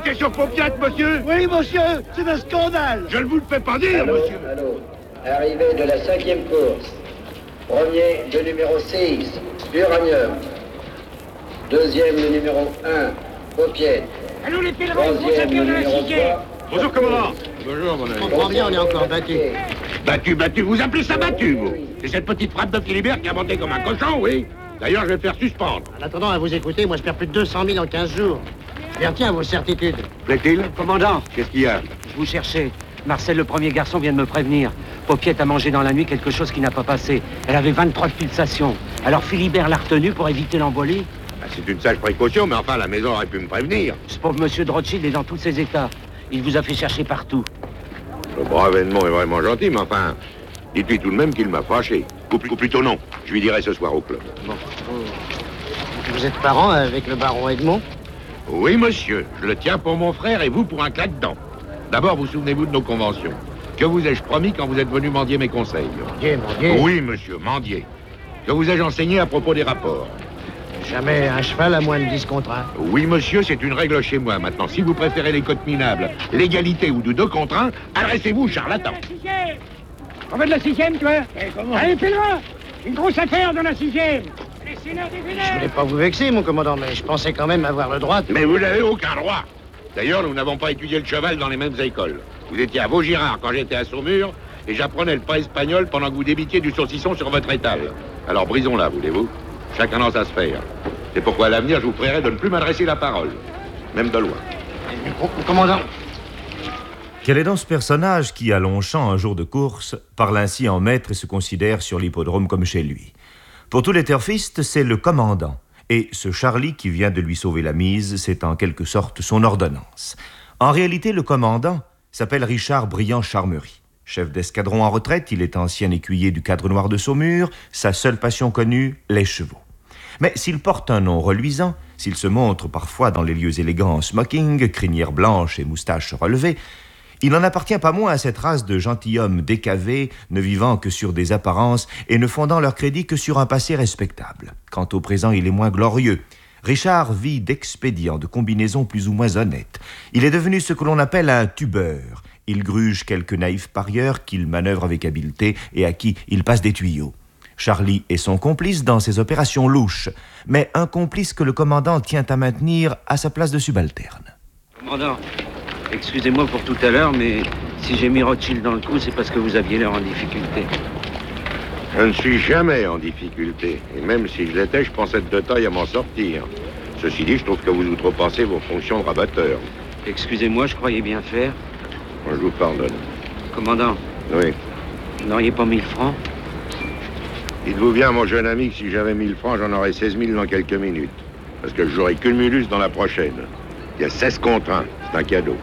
attaqué sur Popiat, monsieur? Oui, monsieur, c'est un scandale. Je ne vous le fais pas dire, monsieur. Allô. Arrivée de la 5e course. Premier, le numéro 6, Uranium. Deuxième, le numéro 1, Popiette. Allô, les pèlerins, Troisième, le de la numéro 6e. 3. Bonjour, commandant. Bonjour, mon ami. On comprend bien, on est encore battu. Battu, vous appelez ça battu, vous? C'est cette petite frappe de Philibert qui a monté comme un cochon, oui? D'ailleurs, je vais le faire suspendre. En attendant, à vous écouter, moi je perds plus de 200 000 en 15 jours. Je les retiens à vos certitudes. Plaît-il? Commandant, Qu'est-ce qu'il y a? je vous cherchais. Marcel, le premier garçon, vient de me prévenir. Popiette a mangé dans la nuit quelque chose qui n'a pas passé. Elle avait 23 pulsations. Alors Philibert l'a retenue pour éviter l'embolie. Ah, c'est une sage précaution, mais enfin, la maison aurait pu me prévenir. Ce pauvre monsieur de Rothschild est dans tous ses états. Il vous a fait chercher partout. Le brave Edmond est vraiment gentil, mais enfin, dites-lui tout de même qu'il m'a fâché. Ou plutôt non, je lui dirai ce soir au club. Bon. Vous êtes parent avec le baron Edmond? Oui, monsieur, je le tiens pour mon frère et vous pour un claque-dents. D'abord, vous souvenez-vous de nos conventions. Que vous ai-je promis quand vous êtes venu mendier mes conseils? Mendier. Oui, monsieur, mendier. Que vous ai-je enseigné à propos des rapports? Jamais un cheval à moins de 10 contre 1. Oui, monsieur, c'est une règle chez moi. Maintenant, si vous préférez les cotes minables, l'égalité ou de 2 contre 1, adressez-vous, charlatan. On va de la 6e, toi? Allez, pèlerin! Une grosse affaire dans la 6e! Les seigneurs des Je Vénères! voulais pas vous vexer, mon commandant, mais je pensais quand même avoir le droit de... Mais vous n'avez aucun droit. D'ailleurs, nous n'avons pas étudié le cheval dans les mêmes écoles. Vous étiez à Vaugirard quand j'étais à Saumur, et j'apprenais le pas espagnol pendant que vous débitiez du saucisson sur votre étal. Alors brisons-la, voulez-vous? Chacun dans sa sphère. C'est pourquoi à l'avenir, je vous prierai de ne plus m'adresser la parole. Même de loin. Commandant. Quel est donc ce personnage qui, à Longchamp, un jour de course, parle ainsi en maître et se considère sur l'hippodrome comme chez lui? Pour tous les turfistes, c'est le commandant. Et ce Charlie qui vient de lui sauver la mise, c'est en quelque sorte son ordonnance. En réalité, le commandant s'appelle Richard Briand-Charmery. Chef d'escadron en retraite, il est ancien écuyer du Cadre Noir de Saumur, sa seule passion connue, les chevaux. Mais s'il porte un nom reluisant, s'il se montre parfois dans les lieux élégants en smoking, crinière blanche et moustache relevée, il n'en appartient pas moins à cette race de gentilshommes décavés, ne vivant que sur des apparences et ne fondant leur crédit que sur un passé respectable. Quant au présent, il est moins glorieux. Richard vit d'expédients, de combinaisons plus ou moins honnêtes. Il est devenu ce que l'on appelle un tubeur. Il gruge quelques naïfs parieurs qu'il manœuvre avec habileté et à qui il passe des tuyaux. Charlie est son complice dans ses opérations louches, mais un complice que le commandant tient à maintenir à sa place de subalterne. Commandant, excusez-moi pour tout à l'heure, mais si j'ai mis Rothschild dans le coup, c'est parce que vous aviez l'air en difficulté. Je ne suis jamais en difficulté. Et même si je l'étais, je pense être de taille à m'en sortir. Ceci dit, je trouve que vous outrepassez vos fonctions de rabatteur. Excusez-moi, je croyais bien faire. Je vous pardonne. Commandant, Oui. vous n'auriez pas 1000 francs? Dites-vous bien, mon jeune ami, que si j'avais 1000 francs, j'en aurais 16 000 dans quelques minutes. Parce que j'aurai Cumulus dans la prochaine. Il y a 16 contre 1. C'est un cadeau.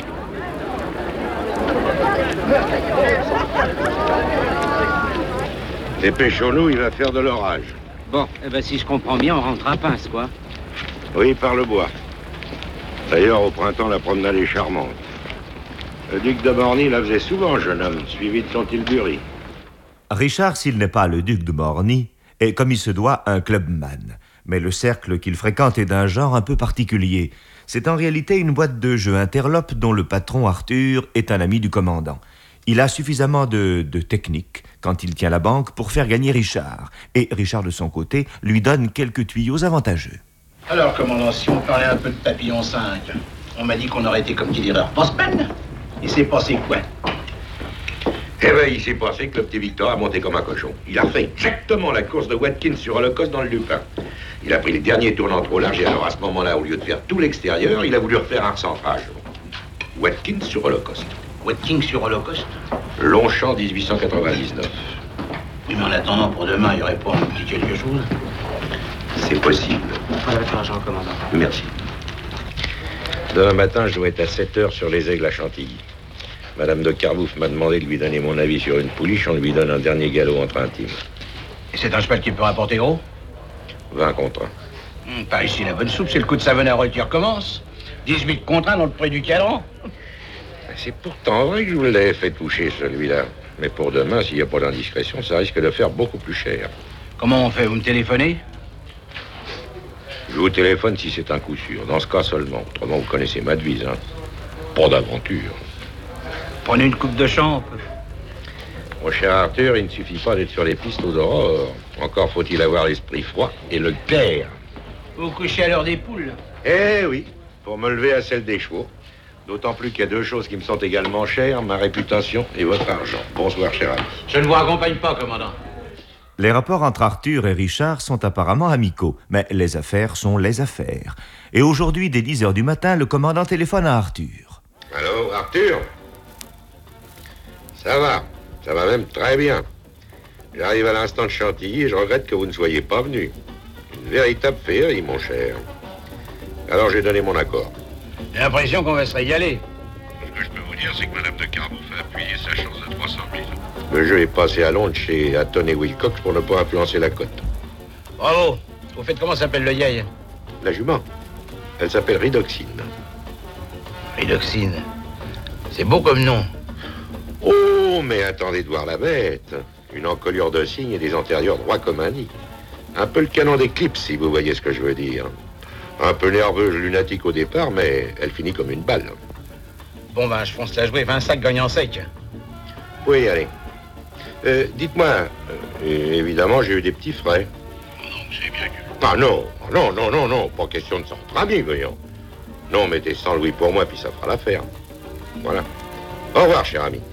Dépêchons-nous, il va faire de l'orage. Bon, eh ben si je comprends bien, on rentre à pince, quoi. Oui, par le bois. D'ailleurs, au printemps, la promenade est charmante. Le duc de Morny la faisait souvent, jeune homme, suivi de son tilbury. Richard, s'il n'est pas le duc de Morny, est, comme il se doit, un clubman. Mais le cercle qu'il fréquente est d'un genre un peu particulier. C'est en réalité une boîte de jeux interlope dont le patron, Arthur, est un ami du commandant. Il a suffisamment de technique, quand il tient la banque, pour faire gagner Richard. Et Richard, de son côté, lui donne quelques tuyaux avantageux. Alors, commandant, si on parlait un peu de Papillon 5, on m'a dit qu'on aurait été, comme qui dirait, en semaine. Il s'est passé quoi? Eh ben, il s'est passé que le petit Victor a monté comme un cochon. Il a fait exactement la course de Watkins sur Holocauste dans le Lupin. Il a pris le dernier tournant trop large et alors à ce moment-là, au lieu de faire tout l'extérieur, il a voulu refaire un recentrage. Watkins sur Holocauste. Watkins sur Holocauste? Longchamp 1899. Oui, mais en attendant, pour demain, il n'y aurait pas un petit quelque chose? C'est possible. Voilà votre argent, commandant. Merci. Demain matin, je dois être à 7h sur les Aigles à Chantilly. Madame de Carbouf m'a demandé de lui donner mon avis sur une pouliche. On lui donne un dernier galop entre intimes. Et c'est un cheval qui peut rapporter gros? 20 contre 1. Par ici, la bonne soupe, c'est le coup de Savenarol qui recommence. 18 contre 1 dans le prix du cadran. C'est pourtant vrai que je vous l'avais fait toucher, celui-là. Mais pour demain, s'il n'y a pas d'indiscrétion, ça risque de faire beaucoup plus cher. Comment on fait? Vous me téléphonez? Je vous téléphone si c'est un coup sûr. Dans ce cas seulement. Autrement, vous connaissez ma devise, hein. Pas d'aventure. Prenez une coupe de champ. Mon cher Arthur, il ne suffit pas d'être sur les pistes aux aurores. Encore faut-il avoir l'esprit froid et le cœur. Vous couchez à l'heure des poules. Eh oui, pour me lever à celle des chevaux. D'autant plus qu'il y a deux choses qui me sont également chères, ma réputation et votre argent. Bonsoir, cher ami. Je ne vous raccompagne pas, commandant. Les rapports entre Arthur et Richard sont apparemment amicaux, mais les affaires sont les affaires. Et aujourd'hui, dès 10 heures du matin, le commandant téléphone à Arthur. Allô, Arthur? Ça va même très bien. J'arrive à l'instant de Chantilly et je regrette que vous ne soyez pas venu. Une véritable féerie, mon cher. Alors j'ai donné mon accord. J'ai l'impression qu'on va se régaler. Ce que je peux vous dire, c'est que Madame de Carbeau fait appuyer sa chance de 300 000. Le jeu est passé à Londres chez Hatton et Wilcox pour ne pas influencer la cote. Bravo. Vous faites comment s'appelle le yai? La jument. Elle s'appelle Ridoxine. Ridoxine. C'est beau comme nom. Oh, mais attendez de voir la bête. Une encolure de cygne et des antérieurs droits comme un nid. Un peu le canon d'Eclipse, si vous voyez ce que je veux dire. Un peu nerveuse, lunatique au départ, mais elle finit comme une balle. Bon, ben, je fonce la jouer. 20 sacs gagnants secs. Oui, allez. Dites-moi, évidemment, j'ai eu des petits frais. Non, c'est bien que... Ah non, pas question de s'entre amis, voyons. Non, mettez 100 louis pour moi, puis ça fera l'affaire. Voilà. Au revoir, cher ami.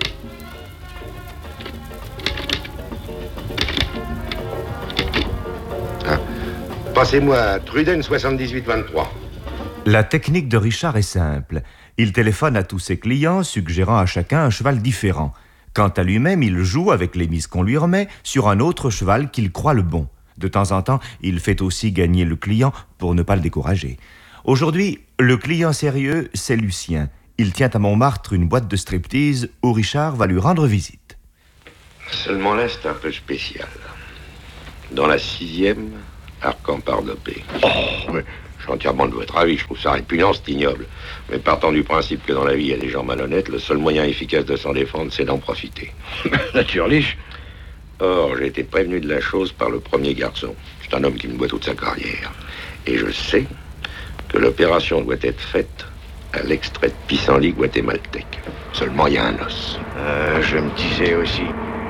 Ah. Passez-moi Truden 7823. La technique de Richard est simple. Il téléphone à tous ses clients, suggérant à chacun un cheval différent. Quant à lui-même, il joue avec les mises qu'on lui remet sur un autre cheval qu'il croit le bon. De temps en temps, il fait aussi gagner le client pour ne pas le décourager. Aujourd'hui, le client sérieux, c'est Lucien. Il tient à Montmartre une boîte de striptease où Richard va lui rendre visite. Seulement là, c'est un peu spécial. Dans la 6e, Arcan Pardopé. Oh, mais je suis entièrement de votre avis. Je trouve ça répugnant, c'est ignoble. Mais partant du principe que dans la vie, il y a des gens malhonnêtes, le seul moyen efficace de s'en défendre, c'est d'en profiter. Naturlich. Or, j'ai été prévenu de la chose par le premier garçon. C'est un homme qui me doit toute sa carrière. Et je sais que l'opération doit être faite à l'extrait de pissenlit guatémaltèque. Seulement, il y a un os. Je me disais aussi.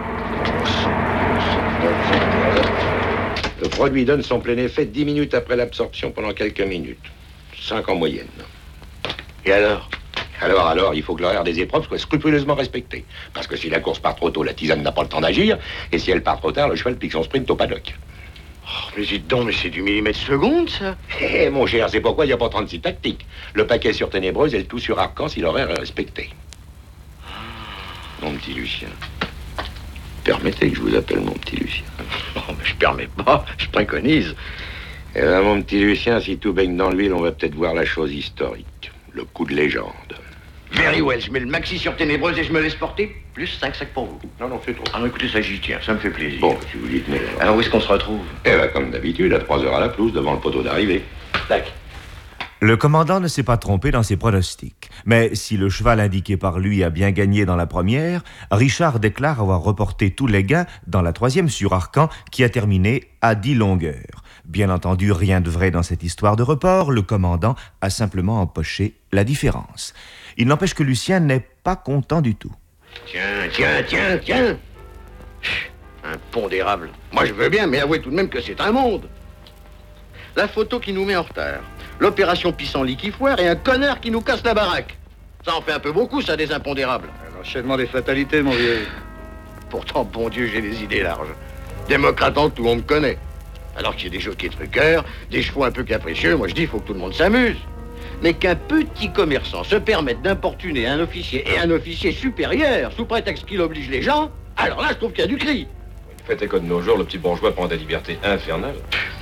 Le produit donne son plein effet 10 minutes après l'absorption pendant quelques minutes. 5 en moyenne. Et alors? Alors, il faut que l'horaire des épreuves soit scrupuleusement respecté. Parce que si la course part trop tôt, la tisane n'a pas le temps d'agir. Et si elle part trop tard, le cheval pique son sprint au paddock. Oh, mais dites donc, mais c'est du millimètre seconde, ça. Eh, mon cher, c'est pourquoi il n'y a pas 36 tactiques. Le paquet sur Ténébreuse et le tout sur Arcan si l'horaire est respecté. Mon petit Lucien. Permettez que je vous appelle mon petit Lucien. Oh, mais je permets pas, je préconise. Eh bien, mon petit Lucien, si tout baigne dans l'huile, on va peut-être voir la chose historique. Le coup de légende. Very well, je mets le maxi sur Ténébreuse et je me laisse porter. Plus 5 sacs pour vous. Non, c'est trop. Ah non, écoutez, ça j'y tiens, ça me fait plaisir. Bon, si vous dites, mais... Alors où est-ce qu'on se retrouve? Eh bien, comme d'habitude, à 3 heures à la pelouse, devant le poteau d'arrivée. Tac. Le commandant ne s'est pas trompé dans ses pronostics. Mais si le cheval indiqué par lui a bien gagné dans la première, Richard déclare avoir reporté tous les gains dans la 3e sur Arcan, qui a terminé à 10 longueurs. Bien entendu, rien de vrai dans cette histoire de report. Le commandant a simplement empoché la différence. Il n'empêche que Lucien n'est pas content du tout. Tiens. Impondérable. Moi, je veux bien, mais avouez tout de même que c'est un monde. La photo qui nous met en retard. L'opération pissenlit qui foire et un connard qui nous casse la baraque. Ça en fait un peu beaucoup, ça, des impondérables. L'enchaînement des fatalités, mon vieux. Pourtant, bon Dieu, j'ai des idées larges. Démocratante, tout le monde connaît. Alors qu'il y a des jockeys truqueurs, des chevaux un peu capricieux, moi je dis, il faut que tout le monde s'amuse. Mais qu'un petit commerçant se permette d'importuner un officier et un officier supérieur sous prétexte qu'il oblige les gens, alors là, je trouve qu'il y a du cri. Faites écho de nos jours, le petit bourgeois prend des libertés infernales.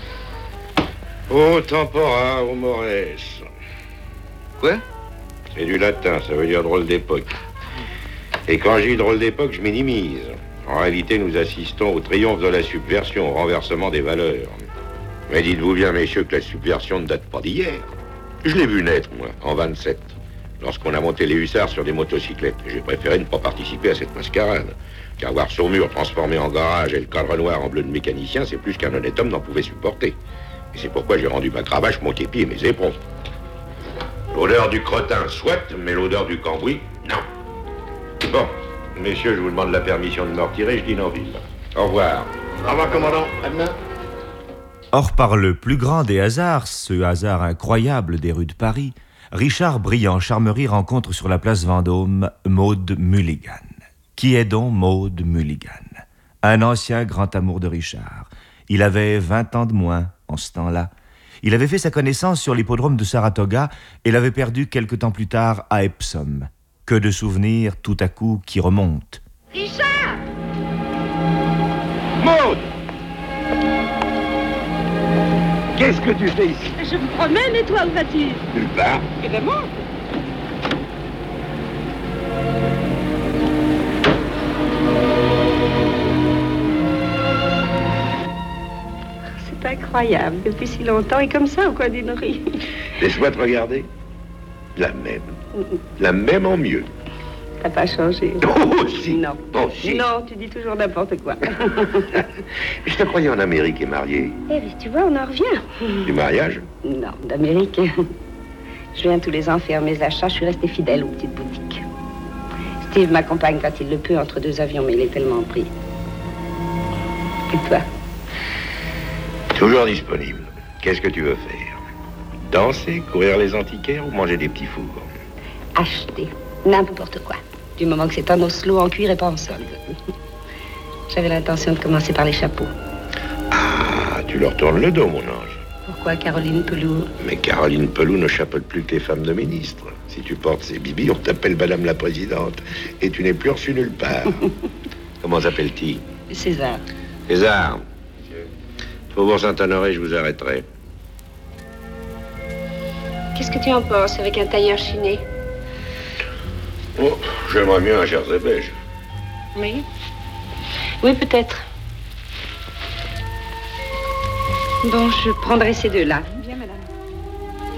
Ô tempora, ô mores. Quoi? C'est du latin, ça veut dire drôle d'époque. Et quand je dis drôle d'époque, je minimise. En réalité, nous assistons au triomphe de la subversion, au renversement des valeurs. Mais dites-vous bien, messieurs, que la subversion ne date pas d'hier. Je l'ai vu naître, moi, en 27, lorsqu'on a monté les hussards sur des motocyclettes. J'ai préféré ne pas participer à cette mascarade. Car voir Saumur transformé en garage et le cadre noir en bleu de mécanicien, c'est plus qu'un honnête homme n'en pouvait supporter. Et c'est pourquoi j'ai rendu ma cravache, mon képi et mes éperons. L'odeur du crottin, soit, mais l'odeur du cambouis, non. Bon, messieurs, je vous demande la permission de me retirer, je dîne en ville. Au revoir. Au revoir, commandant. À demain. Or, par le plus grand des hasards, ce hasard incroyable des rues de Paris, Richard Brillant-Charmery rencontre sur la place Vendôme Maud Mulligan. Qui est donc Maud Mulligan? Un ancien grand amour de Richard. Il avait 20 ans de moins en ce temps-là. Il avait fait sa connaissance sur l'hippodrome de Saratoga et l'avait perdu quelque temps plus tard à Epsom. Que de souvenirs tout à coup qui remontent. Richard! Maud! Qu'est-ce que tu fais ici? Je me promène et toi, où vas-tu? Nulle part. Eh bien, monte. C'est incroyable, depuis si longtemps et comme ça au coin d'une rue. Laisse-moi te regarder. La même. La même en mieux. T'as pas changé. Oh, si. Non. Oh, si. Non, tu dis toujours n'importe quoi. Je te croyais en Amérique et marié. Eh bien, tu vois, on en revient. Du mariage? Non, d'Amérique. Je viens tous les ans faire mes achats. Je suis restée fidèle aux petites boutiques. Steve m'accompagne quand il le peut entre deux avions, mais il est tellement pris. Et toi? Toujours disponible. Qu'est-ce que tu veux faire? Danser, courir les antiquaires ou manger des petits fours? Acheter. N'importe quoi. Du moment que c'est un oslo en cuir et pas en solde. J'avais l'intention de commencer par les chapeaux. Ah, tu leur tournes le dos, mon ange. Pourquoi Caroline Peloux? Mais Caroline Peloux ne chapeaute plus que les femmes de ministres. Si tu portes ces bibis, on t'appelle Madame la Présidente. Et tu n'es plus reçu nulle part. Comment s'appelle-t-il? César. César. Faubourg Saint-Honoré, je vous arrêterai. Qu'est-ce que tu en penses avec un tailleur chiné? Oh, j'aimerais mieux un jersey beige. Oui. Oui, peut-être. Bon, je prendrai ces deux-là.